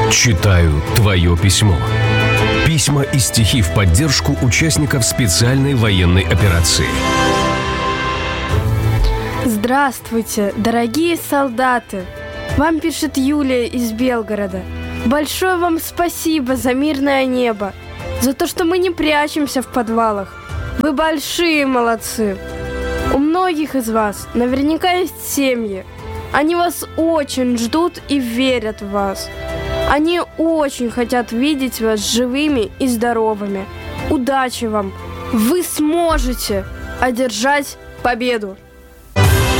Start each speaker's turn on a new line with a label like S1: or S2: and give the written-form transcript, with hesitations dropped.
S1: Читаю твое письмо. Письма и стихи в поддержку участников специальной военной операции.
S2: Здравствуйте, дорогие солдаты! Вам пишет Юлия из Белгорода. Большое вам спасибо за мирное небо, за то, что мы не прячемся в подвалах. Вы большие молодцы. У многих из вас наверняка есть семьи. Они вас очень ждут и верят в вас. Они очень хотят видеть вас живыми и здоровыми. Удачи вам! Вы сможете одержать победу!